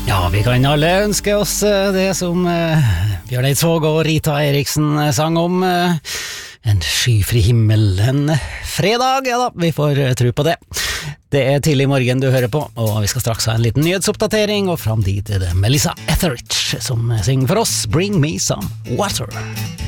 Ja, vi kan alle ønske oss det som Bjørn Eidsvåg og Rita Eriksen sang om, en skyfri himmel, en fredag, ja da, vi får tro på det. Det tidlig morgen du hører på, og vi skal straks ha en liten nyhetsoppdatering, og fram dit det Melissa Etheridge som synger for oss, Bring Me Some Water.